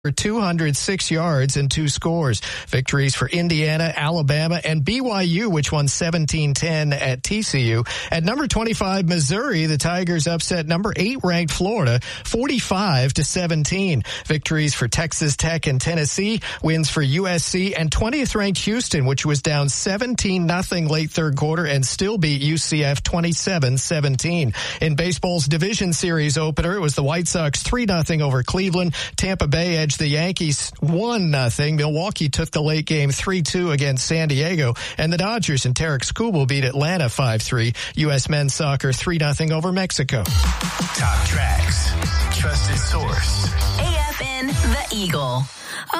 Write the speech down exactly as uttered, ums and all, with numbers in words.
for two hundred six yards and two scores. Victories for Indiana, Alabama, and B Y U, which won seventeen ten at T C U. At number twenty-five, Missouri, the Tigers upset number eight ranked Florida forty-five to seventeen. Victories for Texas Tech and Tennessee, wins for U S C and twentieth ranked Houston, which was down seventeen nothing late third quarter and still beat U C F twenty-seven seventeen. In baseball's division series opener, it was the White Sox three nothing over Cleveland. Tampa Bay edged the Yankees one nothing. Milwaukee took the late game three two against San Diego, and the Dodgers and Tarek Skubal beat Atlanta five three. U S men's soccer three nothing over Mexico. Top tracks, trusted source. A F N The Eagle.